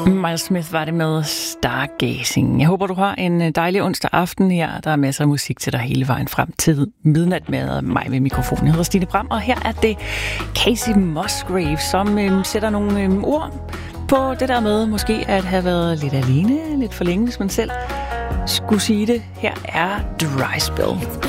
Miles Smith var det med Stargazing. Jeg håber, du har en dejlig onsdag aften her. Der er masser af musik til dig hele vejen frem til midnat med mig ved mikrofonen. Jeg hedder Stine Bram, og her er det Casey Musgrave, som sætter nogle ord på det der med måske at have været lidt alene, lidt for længe, hvis man selv skulle sige det. Her er Dry Spell.